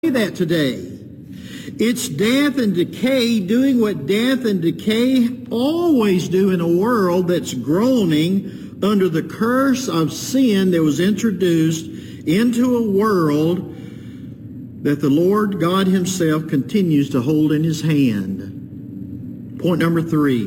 that today. It's death and decay doing what death and decay always do in a world that's groaning under the curse of sin that was introduced into a world that the Lord God Himself continues to hold in His hand. Point number 3.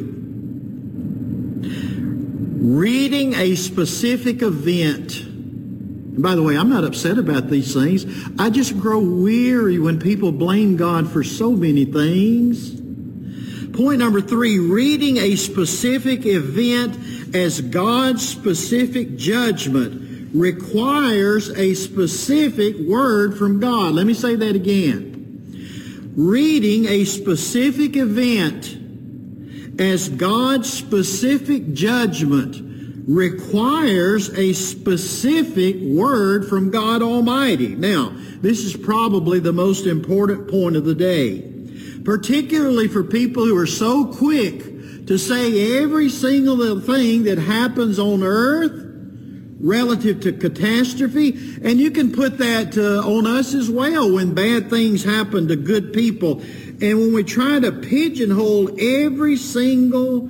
Reading a specific event. And by the way, I'm not upset about these things. I just grow weary when people blame God for so many things. Point number 3, reading a specific event as God's specific judgment requires a specific word from God. Let me say that again. Reading a specific event as God's specific judgment requires a specific word from God Almighty. Now, this is probably the most important point of the day, particularly for people who are so quick to say every single little thing that happens on earth relative to catastrophe, and you can put that on us as well when bad things happen to good people. And when we try to pigeonhole every single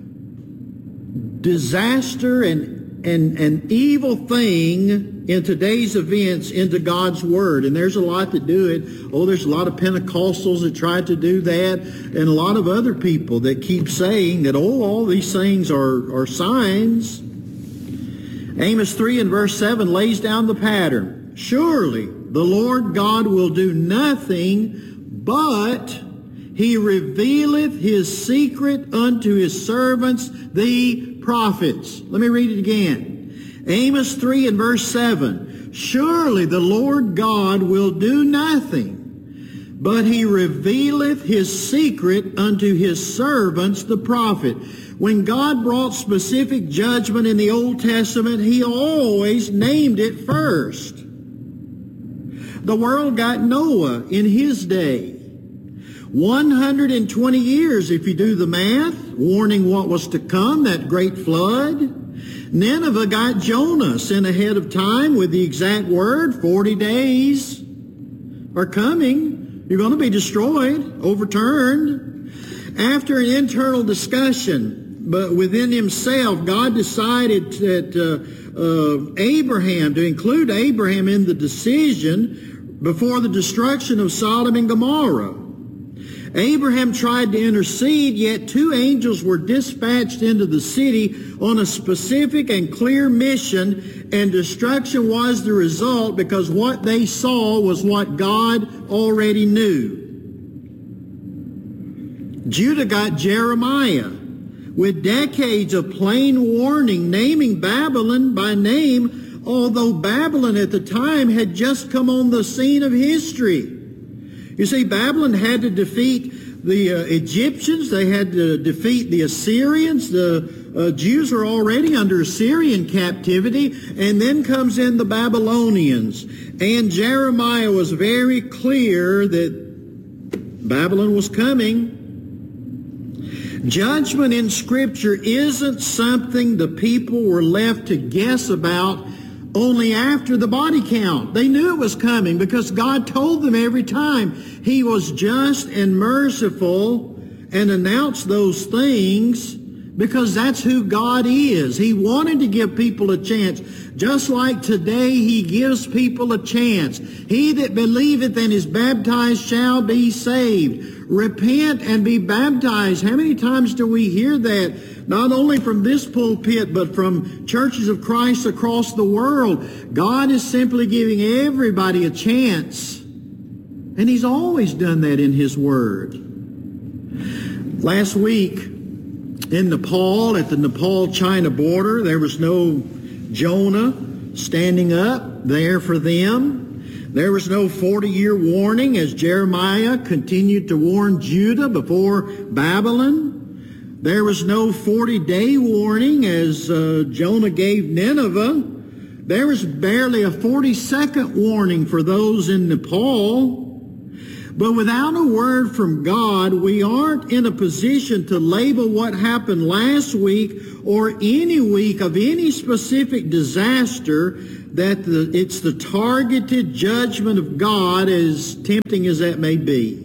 disaster and evil thing in today's events into God's Word. And there's a lot that do it. Oh, there's a lot of Pentecostals that try to do that, and a lot of other people that keep saying that, oh, all these things are signs. Amos 3 and verse 7 lays down the pattern. Surely the Lord God will do nothing, but He revealeth His secret unto His servants, the prophets. Let me read it again. Amos 3 and verse 7. Surely the Lord God will do nothing, but He revealeth His secret unto His servants, the prophet. When God brought specific judgment in the Old Testament, He always named it first. The world got Noah in his day. 120 years, if you do the math, warning what was to come, that great flood. Nineveh got Jonah sent ahead of time with the exact word, 40 days are coming. You're going to be destroyed, overturned. After an internal discussion, but within himself, God decided that Abraham, to include Abraham in the decision before the destruction of Sodom and Gomorrah. Abraham tried to intercede, yet 2 angels were dispatched into the city on a specific and clear mission, and destruction was the result because what they saw was what God already knew. Judah got Jeremiah with decades of plain warning, naming Babylon by name, although Babylon at the time had just come on the scene of history. You see, Babylon had to defeat the Egyptians. They had to defeat the Assyrians. The Jews were already under Assyrian captivity. And then comes in the Babylonians. And Jeremiah was very clear that Babylon was coming. Judgment in Scripture isn't something the people were left to guess about only after the body count. They knew it was coming because God told them every time. He was just and merciful and announced those things because that's who God is. He wanted to give people a chance. Just like today, He gives people a chance. He that believeth and is baptized shall be saved. Repent and be baptized. How many times do we hear that? Not only from this pulpit, but from churches of Christ across the world. God is simply giving everybody a chance. And He's always done that in His Word. Last week in Nepal, at the Nepal-China border, there was no Jonah standing up there for them. There was no 40-year warning as Jeremiah continued to warn Judah before Babylon. There was no 40-day warning as Jonah gave Nineveh. There was barely a 40-second warning for those in Nepal. But without a word from God, we aren't in a position to label what happened last week or any week of any specific disaster that it's the targeted judgment of God, as tempting as that may be.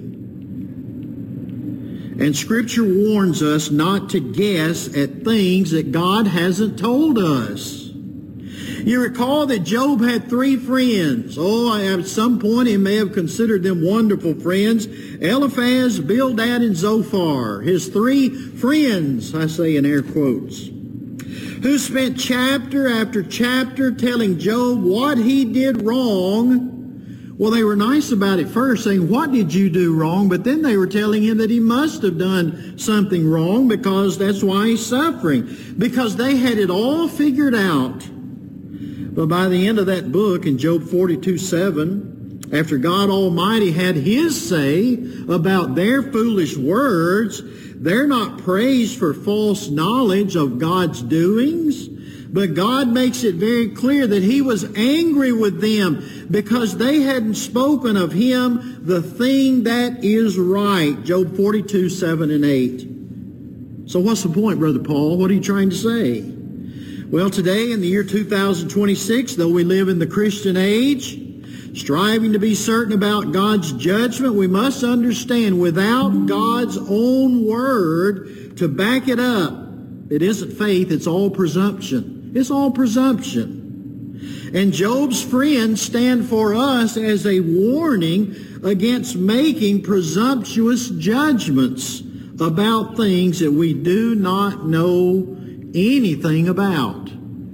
And Scripture warns us not to guess at things that God hasn't told us. You recall that Job had 3 friends. At some point he may have considered them wonderful friends. Eliphaz, Bildad, and Zophar. His 3 friends, I say in air quotes, who spent chapter after chapter telling Job what he did wrong. Well, they were nice about it first, saying, "What did you do wrong?" But then they were telling him that he must have done something wrong because that's why he's suffering. Because they had it all figured out. But by the end of that book, in Job 42:7, after God Almighty had his say about their foolish words, they're not praised for false knowledge of God's doings, but God makes it very clear that he was angry with them because they hadn't spoken of him the thing that is right. Job 42:7 and 8. So what's the point, Brother Paul? What are you trying to say? Well, today in the year 2026, though we live in the Christian age, striving to be certain about God's judgment, we must understand without God's own word to back it up, it isn't faith, it's all presumption. It's all presumption. And Job's friends stand for us as a warning against making presumptuous judgments about things that we do not know anything about.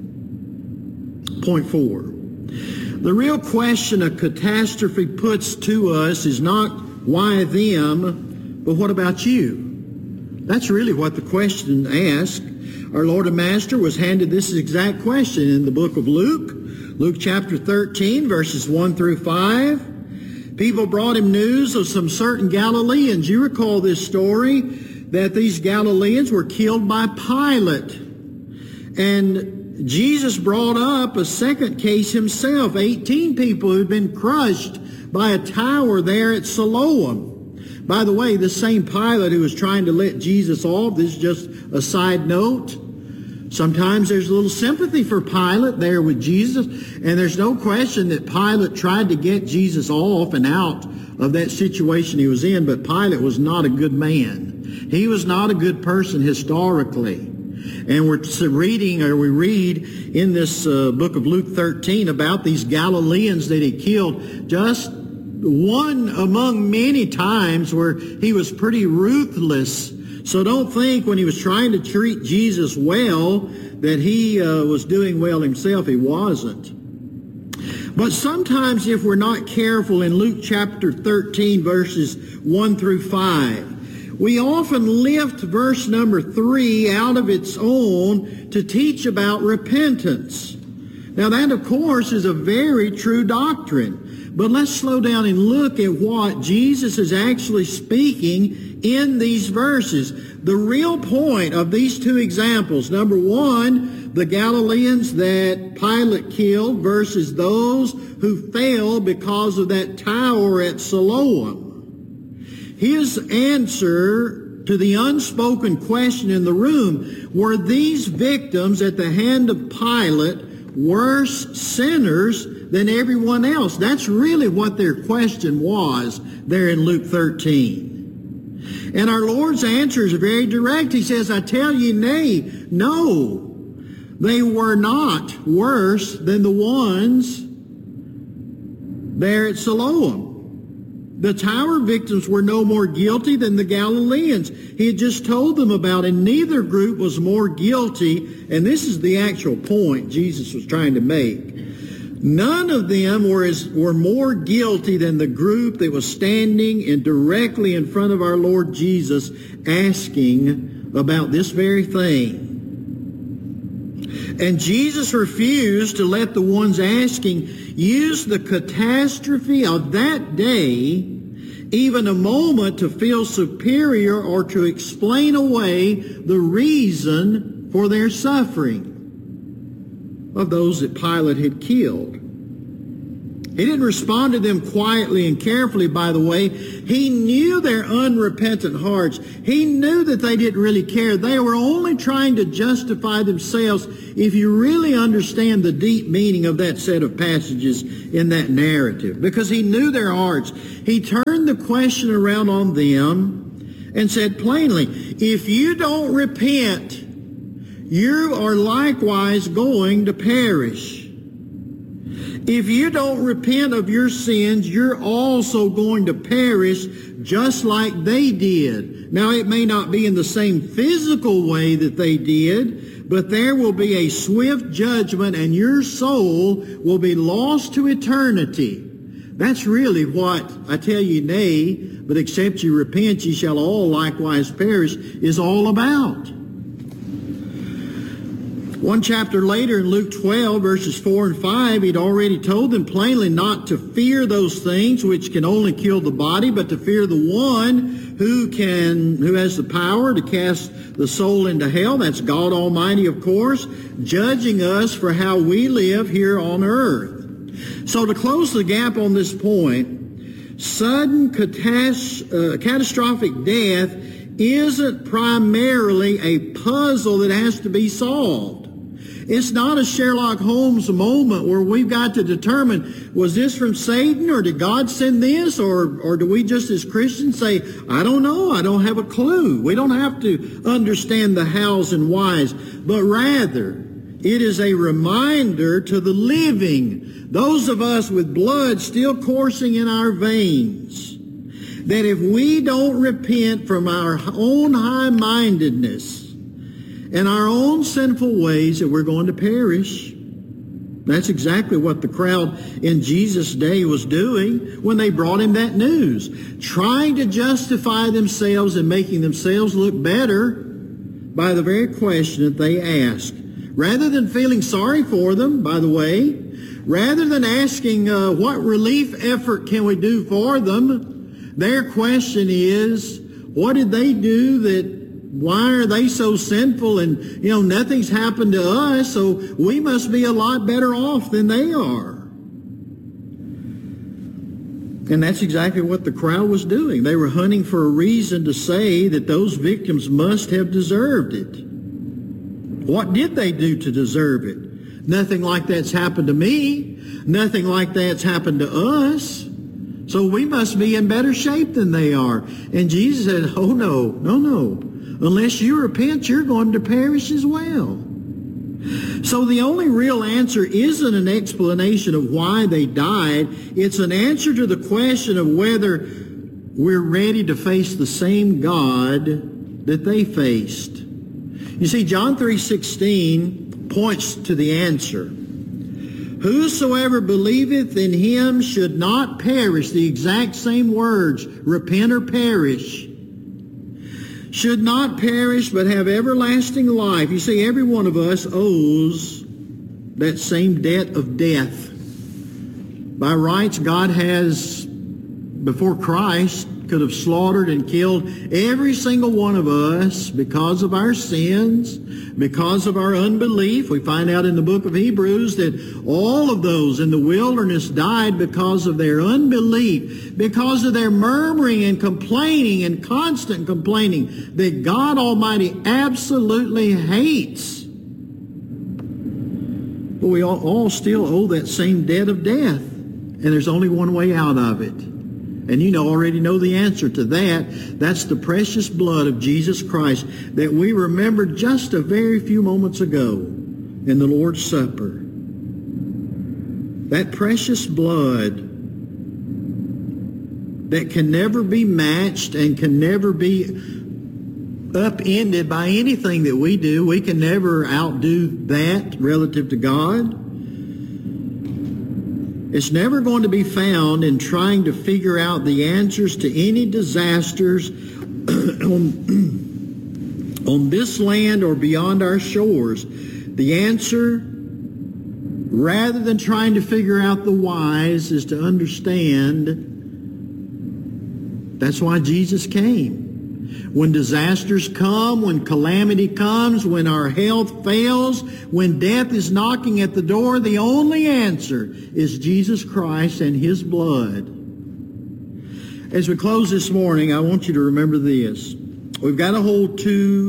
Point 4. The real question a catastrophe puts to us is not why them, but what about you? That's really what the question asks. Our Lord and Master was handed this exact question in the book of Luke. Luke chapter 13, verses 1 through 5. People brought him news of some certain Galileans. You recall this story, that these Galileans were killed by Pilate. And Jesus brought up a second case himself, 18 people who'd been crushed by a tower there at Siloam. By the way, the same Pilate who was trying to let Jesus off, this is just a side note. Sometimes there's a little sympathy for Pilate there with Jesus, and there's no question that Pilate tried to get Jesus off and out of that situation he was in, but Pilate was not a good man. He was not a good person historically. And we read in this book of Luke 13 about these Galileans that he killed, just one among many times where he was pretty ruthless. So don't think when he was trying to treat Jesus well that he was doing well himself. He wasn't. But sometimes if we're not careful in Luke chapter 13, verses 1 through 5, we often lift verse number 3 out of its own to teach about repentance. Now that, of course, is a very true doctrine. But let's slow down and look at what Jesus is actually speaking in these verses. The real point of these 2 examples, number 1, the Galileans that Pilate killed versus those who fell because of that tower at Siloam. His answer to the unspoken question in the room, were these victims at the hand of Pilate worse sinners than everyone else? That's really what their question was there in Luke 13. And our Lord's answer is very direct. He says, I tell you, nay, no, they were not worse than the ones there at Siloam. The tower victims were no more guilty than the Galileans he had just told them about, and neither group was more guilty. And this is the actual point Jesus was trying to make. None of them were more guilty than the group that was standing directly in front of our Lord Jesus asking about this very thing. And Jesus refused to let the ones asking use the catastrophe of that day, even a moment, to feel superior or to explain away the reason for their suffering of those that Pilate had killed. He didn't respond to them quietly and carefully, by the way. He knew their unrepentant hearts. He knew that they didn't really care. They were only trying to justify themselves. If you really understand the deep meaning of that set of passages in that narrative, because he knew their hearts, he turned the question around on them and said plainly, if you don't repent, you are likewise going to perish. If you don't repent of your sins, you're also going to perish just like they did. Now, it may not be in the same physical way that they did, but there will be a swift judgment and your soul will be lost to eternity. That's really what I tell you, nay, but except you repent, ye shall all likewise perish, is all about. One chapter later in Luke 12, verses 4 and 5, he'd already told them plainly not to fear those things which can only kill the body, but to fear the one who has the power to cast the soul into hell. That's God Almighty, of course, judging us for how we live here on earth. So to close the gap on this point, sudden catastrophic death isn't primarily a puzzle that has to be solved. It's not a Sherlock Holmes moment where we've got to determine, was this from Satan or did God send this? Or do we just as Christians say, I don't know, I don't have a clue. We don't have to understand the hows and whys, but rather it is a reminder to the living, those of us with blood still coursing in our veins, that if we don't repent from our own high-mindedness and our own sinful ways, that we're going to perish. That's exactly what the crowd in Jesus' day was doing when they brought him that news, trying to justify themselves and making themselves look better by the very question that they asked. Rather than feeling sorry for them, by the way, rather than asking what relief effort can we do for them, their question is, what did they do why are they so sinful and, nothing's happened to us, so we must be a lot better off than they are. And that's exactly what the crowd was doing. They were hunting for a reason to say that those victims must have deserved it. What did they do to deserve it? Nothing like that's happened to me. Nothing like that's happened to us. So we must be in better shape than they are. And Jesus said, oh, no. Unless you repent, you're going to perish as well. So the only real answer isn't an explanation of why they died. It's an answer to the question of whether we're ready to face the same God that they faced. You see, John 3:16 points to the answer. Whosoever believeth in him should not perish. The exact same words, repent or perish. Should not perish, but have everlasting life. You see, every one of us owes that same debt of death. By rights, God has, before Christ, could have slaughtered and killed every single one of us because of our sins, because of our unbelief. We find out in the book of Hebrews that all of those in the wilderness died because of their unbelief, because of their murmuring and complaining and constant complaining that God Almighty absolutely hates. But we all still owe that same debt of death, and there's only one way out of it. And you already know the answer to that. That's the precious blood of Jesus Christ that we remembered just a very few moments ago in the Lord's Supper. That precious blood that can never be matched and can never be upended by anything that we do. We can never outdo that relative to God. It's never going to be found in trying to figure out the answers to any disasters on this land or beyond our shores. The answer, rather than trying to figure out the whys, is to understand that's why Jesus came. When disasters come, when calamity comes, when our health fails, when death is knocking at the door, the only answer is Jesus Christ and His blood. As we close this morning, I want you to remember this. We've got to hold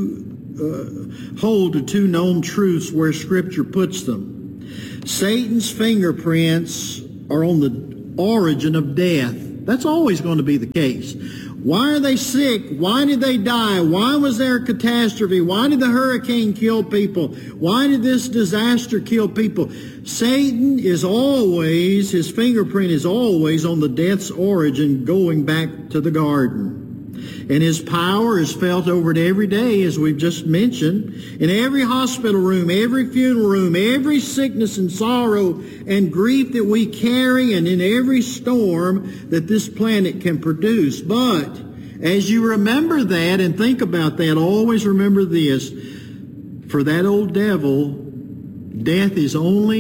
to two known truths where Scripture puts them. Satan's fingerprints are on the origin of death. That's always going to be the case. Why are they sick? Why did they die? Why was there a catastrophe? Why did the hurricane kill people? Why did this disaster kill people? Satan is always, his fingerprint is always on the death's origin, going back to the garden. And his power is felt over it every day, as we've just mentioned, in every hospital room, every funeral room, every sickness and sorrow and grief that we carry, and in every storm that this planet can produce. But as you remember that and think about that, always remember this: for that old devil, death is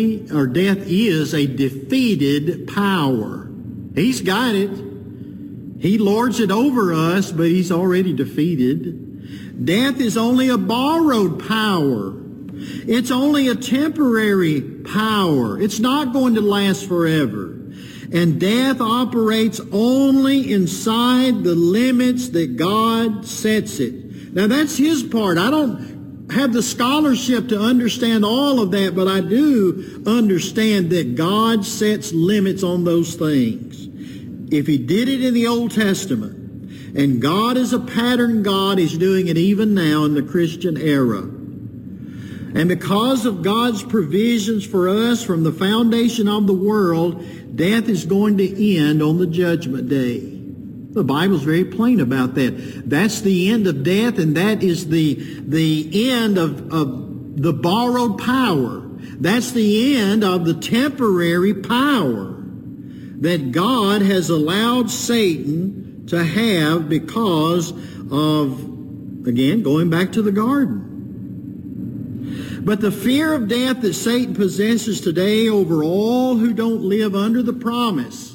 a defeated power. He's got it. He lords it over us, but he's already defeated. Death is only a borrowed power. It's only a temporary power. It's not going to last forever. And death operates only inside the limits that God sets it. Now that's His part. I don't have the scholarship to understand all of that, but I do understand that God sets limits on those things. If He did it in the Old Testament, and God is a pattern God, He's doing it even now in the Christian era. And because of God's provisions for us from the foundation of the world, death is going to end on the judgment day. The Bible's very plain about that. That's the end of death, and that is the end of the borrowed power. That's the end of the temporary power that God has allowed Satan to have because of, again, going back to the garden. But the fear of death that Satan possesses today over all who don't live under the promise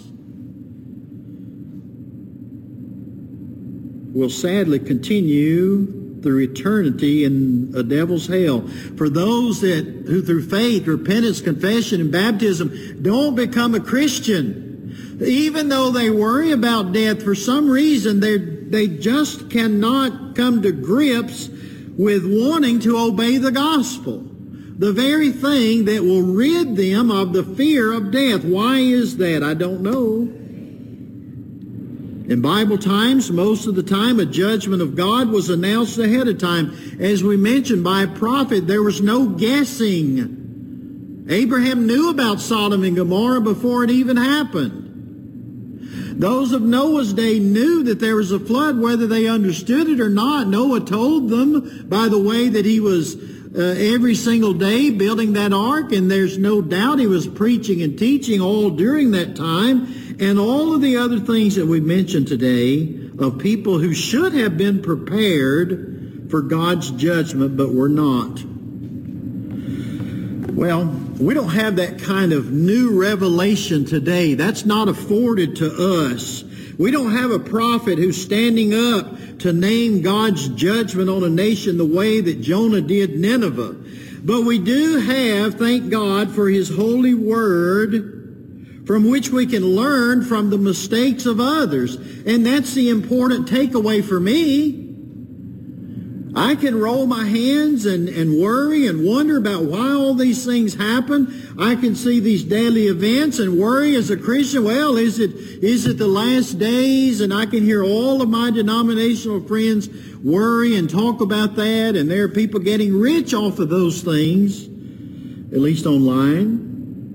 will sadly continue through eternity in a devil's hell. For those who through faith, repentance, confession, and baptism don't become a Christian, even though they worry about death, for some reason they just cannot come to grips with wanting to obey the gospel, the very thing that will rid them of the fear of death. Why is that? I don't know. In Bible times, most of the time, a judgment of God was announced ahead of time. As we mentioned, by a prophet, there was no guessing. Abraham knew about Sodom and Gomorrah before it even happened. Those of Noah's day knew that there was a flood, whether they understood it or not. Noah told them by the way that he was every single day building that ark, and there's no doubt he was preaching and teaching all during that time, and all of the other things that we mentioned today of people who should have been prepared for God's judgment but were not. Well, we don't have that kind of new revelation today. That's not afforded to us. We don't have a prophet who's standing up to name God's judgment on a nation the way that Jonah did Nineveh. But we do have, thank God, for His holy word, from which we can learn from the mistakes of others. And that's the important takeaway for me. I can roll my hands and worry and wonder about why all these things happen. I can see these daily events and worry as a Christian, well, is it the last days? And I can hear all of my denominational friends worry and talk about that, and there are people getting rich off of those things, at least online.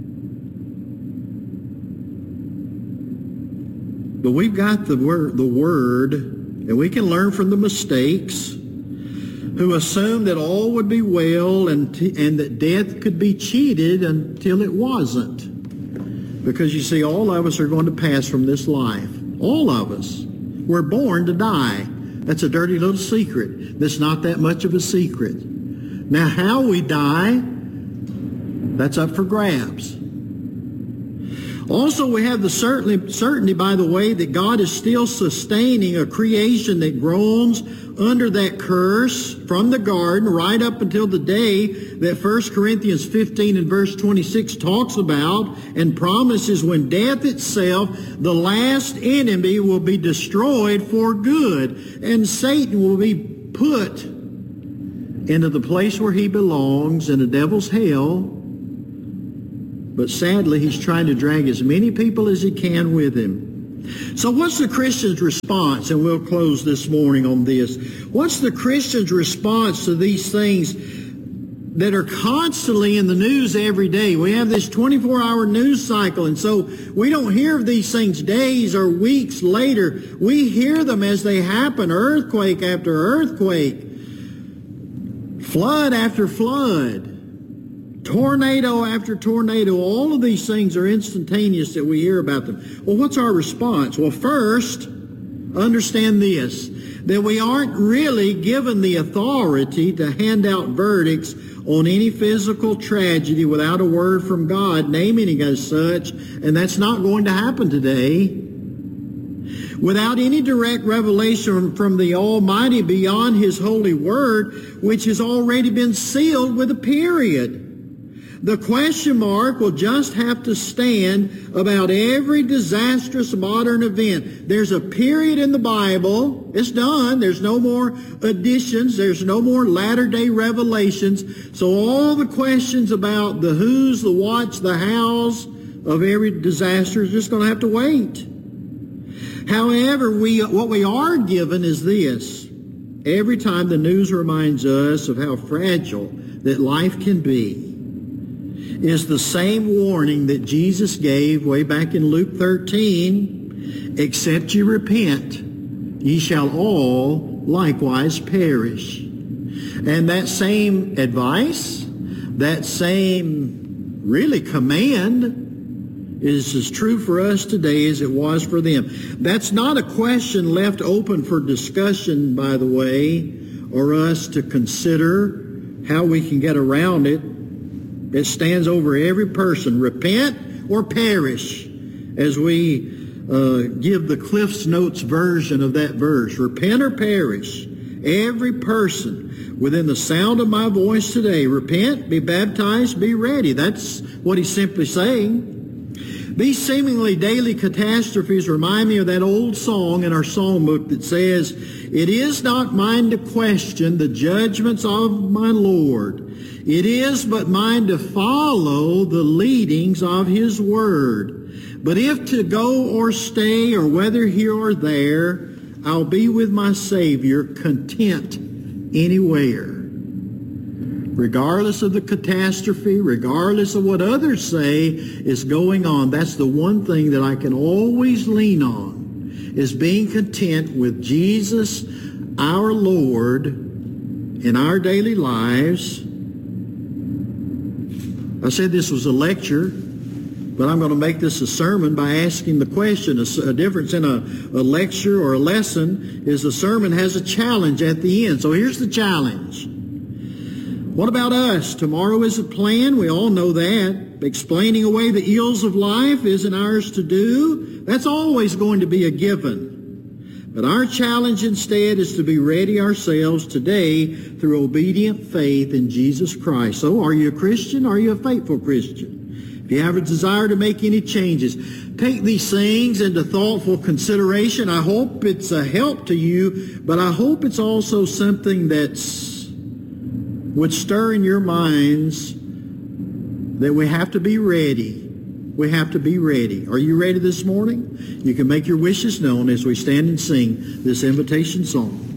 But we've got the word, and we can learn from the mistakes, who assumed that all would be well and that death could be cheated until it wasn't. Because you see, all of us are going to pass from this life. All of us. We're born to die. That's a dirty little secret. That's not that much of a secret. Now, how we die, that's up for grabs. Also, we have the certainty, by the way, that God is still sustaining a creation that groans under that curse from the garden right up until the day that 1 Corinthians 15 and verse 26 talks about and promises, when death itself, the last enemy, will be destroyed for good, and Satan will be put into the place where he belongs, in the devil's hell. But sadly, he's trying to drag as many people as he can with him. So what's the Christian's response? And we'll close this morning on this. What's the Christian's response to these things that are constantly in the news every day? We have this 24-hour news cycle, and so we don't hear of these things days or weeks later. We hear them as they happen, earthquake after earthquake, flood after flood, tornado after tornado. All of these things are instantaneous that we hear about them. Well, what's our response? Well, first, understand this, that we aren't really given the authority to hand out verdicts on any physical tragedy without a word from God naming it as such, and that's not going to happen today. Without any direct revelation from the Almighty beyond His holy word, which has already been sealed with a period. The question mark will just have to stand about every disastrous modern event. There's a period in the Bible. It's done. There's no more additions. There's no more latter-day revelations. So all the questions about the who's, the what's, the how's of every disaster is just going to have to wait. However, what we are given is this. Every time the news reminds us of how fragile that life can be, is the same warning that Jesus gave way back in Luke 13, except ye repent, ye shall all likewise perish. And that same advice, that same really command is as true for us today as it was for them. That's not a question left open for discussion, by the way, or us to consider how we can get around it. It stands over every person. Repent or perish, as we give the Cliff's Notes version of that verse. Repent or perish. Every person within the sound of my voice today, repent, be baptized, be ready. That's what he's simply saying. These seemingly daily catastrophes remind me of that old song in our song book that says, "It is not mine to question the judgments of my Lord. It is but mine to follow the leadings of His word. But if to go or stay, or whether here or there, I'll be with my Savior, content anywhere." Regardless of the catastrophe, regardless of what others say is going on, that's the one thing that I can always lean on, is being content with Jesus, our Lord, in our daily lives. I said this was a lecture, but I'm going to make this a sermon by asking the question. A difference in a lecture or a lesson is a sermon has a challenge at the end. So here's the challenge. What about us? Tomorrow isn't planned. We all know that. Explaining away the ills of life isn't ours to do. That's always going to be a given. But our challenge instead is to be ready ourselves today through obedient faith in Jesus Christ. So are you a Christian? Are you a faithful Christian? If you have a desire to make any changes, take these things into thoughtful consideration. I hope it's a help to you, but I hope it's also something that's would stir in your minds that we have to be ready. We have to be ready. Are you ready this morning? You can make your wishes known as we stand and sing this invitation song.